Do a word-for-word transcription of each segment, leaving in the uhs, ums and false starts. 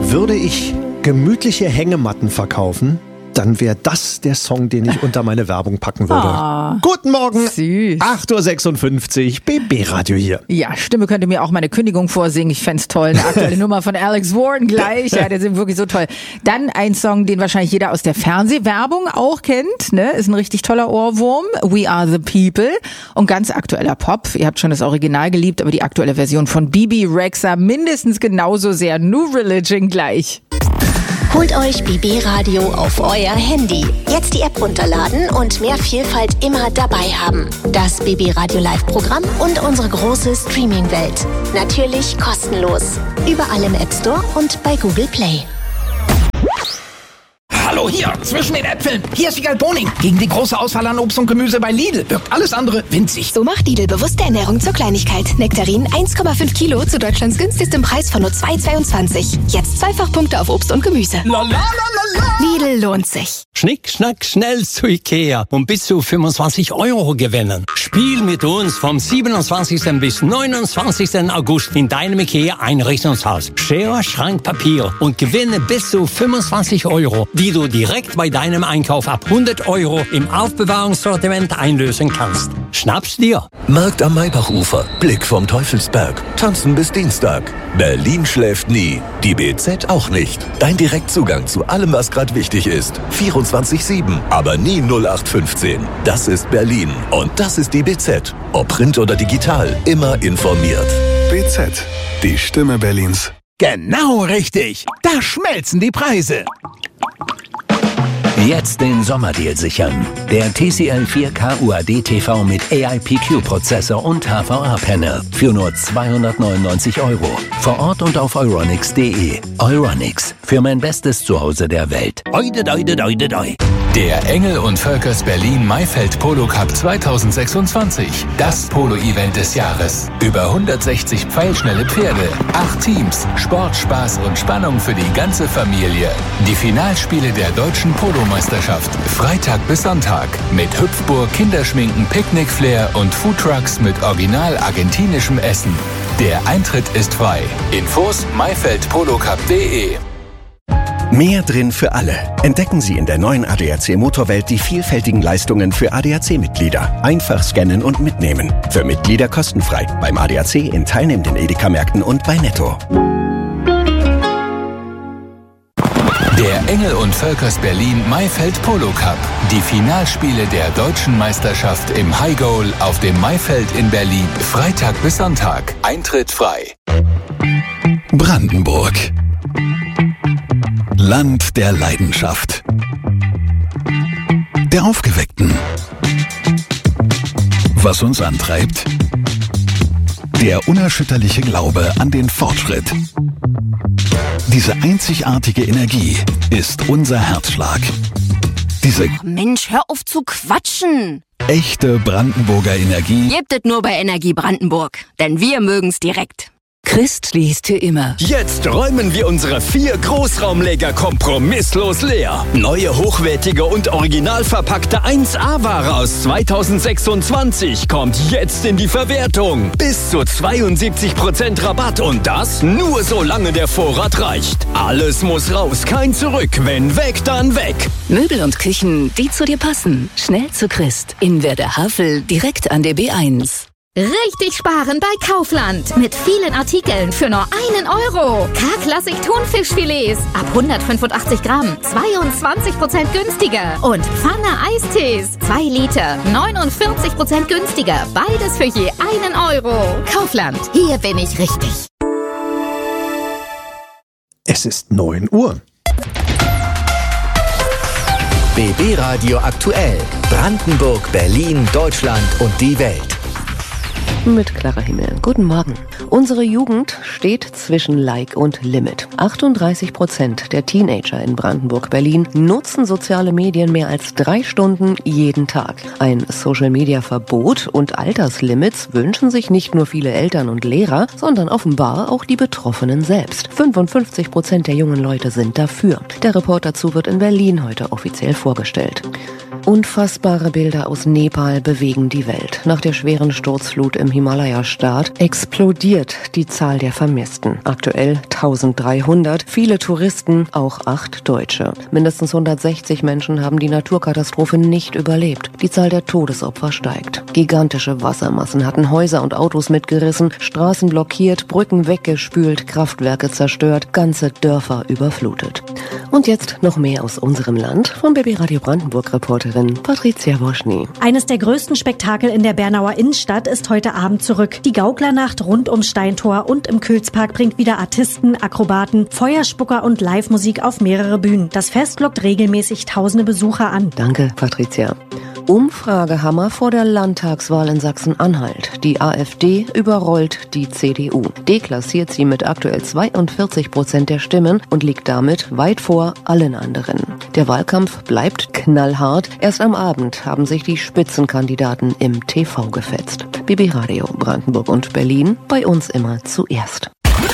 Würde ich gemütliche Hängematten verkaufen, dann wäre das der Song, den ich unter meine Werbung packen würde. Oh, Guten Morgen, süß. acht Uhr sechsundfünfzig, B B-Radio hier. Ja, Stimme könnte mir auch meine Kündigung vorsingen. Ich fänd's toll. Eine aktuelle Nummer von Alex Warren gleich. Ja, der sind wirklich so toll. Dann ein Song, den wahrscheinlich jeder aus der Fernsehwerbung auch kennt. Ne? Ist ein richtig toller Ohrwurm. We Are the People. Und ganz aktueller Pop. Ihr habt schon das Original geliebt, aber die aktuelle Version von Bibi Rexha mindestens genauso sehr. New Religion gleich. Holt euch B B-Radio auf euer Handy. Jetzt die App runterladen und mehr Vielfalt immer dabei haben. Das B B-Radio Live-Programm und unsere große Streaming-Welt. Natürlich kostenlos. Überall im App Store und bei Google Play. Hallo hier, zwischen den Äpfeln. Hier ist Wiegald Boning. Gegen die große Auswahl an Obst und Gemüse bei Lidl wirkt alles andere winzig. So macht Lidl bewusste Ernährung zur Kleinigkeit. Nektarin eins Komma fünf Kilo zu Deutschlands günstigstem Preis von nur zwei Komma zweiundzwanzig. Jetzt Zweifachpunkte auf Obst und Gemüse. La, la, la, la, la. Lidl lohnt sich. Schnick, schnack, schnell zu Ikea und bis zu fünfundzwanzig Euro gewinnen. Spiel mit uns vom siebenundzwanzigsten bis neunundzwanzigsten August in deinem Ikea-Einrichtungshaus. Schere, Schrank, Papier und gewinne bis zu fünfundzwanzig Euro, die du direkt bei deinem Einkauf ab hundert Euro im Aufbewahrungssortiment einlösen kannst. Schnapp's dir. Markt am Maybachufer, Blick vom Teufelsberg, tanzen bis Dienstag. Berlin schläft nie, die B Z auch nicht. Dein Direktzugang zu allem, was gerade wichtig ist. vierundzwanzig sieben, aber nie null acht fünfzehn. Das ist Berlin und das ist die B Z. Ob Print oder digital, immer informiert. B Z, die Stimme Berlins. Genau richtig. Da schmelzen die Preise. Jetzt den Sommerdeal sichern. Der T C L vier K U A D T V mit A I P Q-Prozessor und H V A-Panel für nur zweihundertneunundneunzig Euro. Vor Ort und auf euronics punkt de. Euronics, für mein bestes Zuhause der Welt. Oide, oide, oide, oide. Der Engel und Völkers Berlin Maifeld Polo Cup zweitausendsechsundzwanzig. Das Polo-Event des Jahres. Über hundertsechzig pfeilschnelle Pferde, acht Teams, Sport, Spaß und Spannung für die ganze Familie. Die Finalspiele der deutschen Polo-Meisterschaft. Freitag bis Sonntag. Mit Hüpfburg, Kinderschminken, Picknick-Flair und Foodtrucks mit original argentinischem Essen. Der Eintritt ist frei. Infos maifeld polo cup punkt de. Mehr drin für alle. Entdecken Sie in der neuen A D A C Motorwelt die vielfältigen Leistungen für A D A C-Mitglieder. Einfach scannen und mitnehmen. Für Mitglieder kostenfrei. Beim A D A C in teilnehmenden Edeka-Märkten und bei Netto. Der Engel und Völkers Berlin Maifeld Polo Cup. Die Finalspiele der deutschen Meisterschaft im High Goal auf dem Maifeld in Berlin. Freitag bis Sonntag. Eintritt frei. Brandenburg. Land der Leidenschaft. Der Aufgeweckten. Was uns antreibt? Der unerschütterliche Glaube an den Fortschritt. Diese einzigartige Energie ist unser Herzschlag. Diese Mensch, hör auf zu quatschen! Echte Brandenburger Energie Gebt es nur bei Energie Brandenburg, denn wir mögen's direkt. Christ liest hier immer. Jetzt räumen wir unsere vier Großraumleger kompromisslos leer. Neue, hochwertige und original verpackte eins A-Ware aus zweitausendsechsundzwanzig kommt jetzt in die Verwertung. Bis zu zweiundsiebzig Prozent Rabatt und das nur solange der Vorrat reicht. Alles muss raus, kein Zurück. Wenn weg, dann weg. Möbel und Küchen, die zu dir passen. Schnell zu Christ. In Werder-Havel, direkt an der B eins. Richtig sparen bei Kaufland. Mit vielen Artikeln für nur einen Euro. K-Klassik Thunfischfilets ab hundertfünfundachtzig Gramm. zweiundzwanzig Prozent günstiger. Und Pfanne Eistees. zwei Liter. neunundvierzig Prozent günstiger. Beides für je einen Euro. Kaufland. Hier bin ich richtig. Es ist neun Uhr. B B-Radio aktuell. Brandenburg, Berlin, Deutschland und die Welt. Mit Clara Himmel. Guten Morgen. Unsere Jugend steht zwischen Like und Limit. achtunddreißig Prozent der Teenager in Brandenburg-Berlin nutzen soziale Medien mehr als drei Stunden jeden Tag. Ein Social-Media-Verbot und Alterslimits wünschen sich nicht nur viele Eltern und Lehrer, sondern offenbar auch die Betroffenen selbst. fünfundfünfzig Prozent der jungen Leute sind dafür. Der Report dazu wird in Berlin heute offiziell vorgestellt. Unfassbare Bilder aus Nepal bewegen die Welt. Nach der schweren Sturzflut im Himalaya-Staat explodiert halbiert die Zahl der Vermissten. Aktuell eintausenddreihundert, viele Touristen, auch acht Deutsche. Mindestens hundertsechzig Menschen haben die Naturkatastrophe nicht überlebt. Die Zahl der Todesopfer steigt. Gigantische Wassermassen hatten Häuser und Autos mitgerissen, Straßen blockiert, Brücken weggespült, Kraftwerke zerstört, ganze Dörfer überflutet. Und jetzt noch mehr aus unserem Land von B B Radio Brandenburg-Reporterin Patricia Woschny. Eines der größten Spektakel in der Bernauer Innenstadt ist heute Abend zurück. Die Gauklernacht rund ums Steintor und im Külzpark bringt wieder Artisten, Akrobaten, Feuerspucker und Live-Musik auf mehrere Bühnen. Das Fest lockt regelmäßig tausende Besucher an. Danke, Patricia. Umfragehammer vor der Landtagswahl in Sachsen-Anhalt. Die AfD überrollt die C D U. Deklassiert sie mit aktuell zweiundvierzig Prozent der Stimmen und liegt damit weit vor allen anderen. Der Wahlkampf bleibt knallhart. Erst am Abend haben sich die Spitzenkandidaten im T V gefetzt. B B Radio Brandenburg und Berlin, bei uns immer zuerst.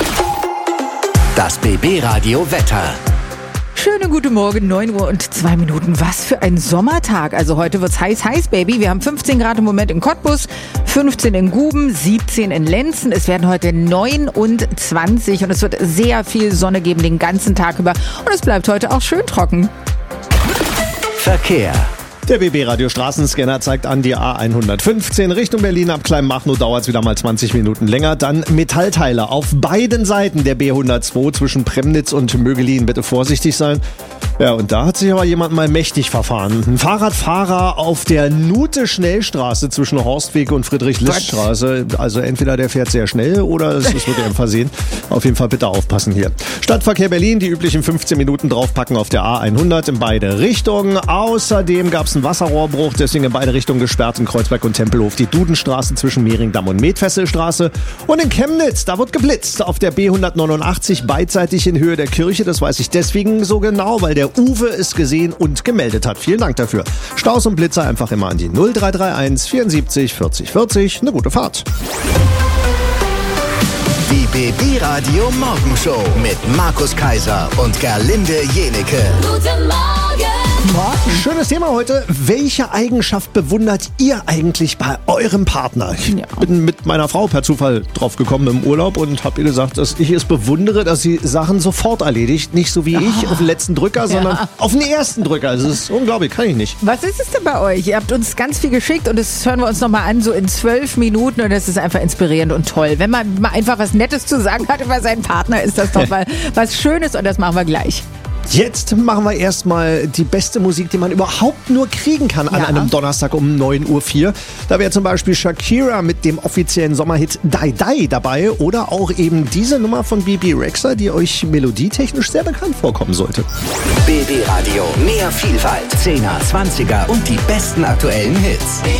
Das B B Radio Wetter. Schönen guten Morgen, neun Uhr und zwei Minuten. Was für ein Sommertag. Also heute wird's heiß, heiß, Baby. Wir haben fünfzehn Grad im Moment in Cottbus, fünfzehn in Guben, siebzehn in Lenzen. Es werden heute neunundzwanzig und es wird sehr viel Sonne geben den ganzen Tag über. Und es bleibt heute auch schön trocken. Verkehr. Der B B-Radio Straßenscanner zeigt an die A hundertfünfzehn Richtung Berlin. Ab Kleinmachnow dauert es wieder mal zwanzig Minuten länger. Dann Metallteile auf beiden Seiten der B hundertzwei zwischen Premnitz und Mögelin. Bitte vorsichtig sein. Ja, und da hat sich aber jemand mal mächtig verfahren. Ein Fahrradfahrer auf der Nute-Schnellstraße zwischen Horstweg und Friedrich-List-Straße. Also entweder der fährt sehr schnell oder es ist wirklich ein Versehen. Auf jeden Fall bitte aufpassen hier. Stadtverkehr Berlin, die üblichen fünfzehn Minuten draufpacken auf der A hundert in beide Richtungen. Außerdem gab es einen Wasserrohrbruch, deswegen in beide Richtungen gesperrt in Kreuzberg und Tempelhof. Die Dudenstraße zwischen Mehringdamm und Metfesselstraße. Und in Chemnitz, da wird geblitzt auf der B hundertneunundachtzig beidseitig in Höhe der Kirche. Das weiß ich deswegen so genau, weil der Uwe es gesehen und gemeldet hat. Vielen Dank dafür. Staus und Blitzer einfach immer an die null drei drei eins vierundsiebzig vierzig vierzig. Eine gute Fahrt. Die B B-Radio Morgenshow mit Markus Kaiser und Gerlinde Jenecke. Guten Morgen. Schönes Thema heute. Welche Eigenschaft bewundert ihr eigentlich bei eurem Partner? Ich ja. bin mit meiner Frau per Zufall drauf gekommen im Urlaub und habe ihr gesagt, dass ich es bewundere, dass sie Sachen sofort erledigt. Nicht so wie ja. ich auf den letzten Drücker, ja. sondern auf den ersten Drücker. Also das ist unglaublich, kann ich nicht. Was ist es denn bei euch? Ihr habt uns ganz viel geschickt und das hören wir uns nochmal an, so in zwölf Minuten und das ist einfach inspirierend und toll. Wenn man mal einfach was Nettes zu sagen hat über seinen Partner, ist das doch mal was Schönes und das machen wir gleich. Jetzt machen wir erstmal die beste Musik, die man überhaupt nur kriegen kann an ja. einem Donnerstag um neun Uhr vier. Da wäre zum Beispiel Shakira mit dem offiziellen Sommerhit Die Die dabei oder auch eben diese Nummer von Bibi Rexha, die euch melodietechnisch sehr bekannt vorkommen sollte. B B Radio, mehr Vielfalt, zehner, zwanziger und die besten aktuellen Hits.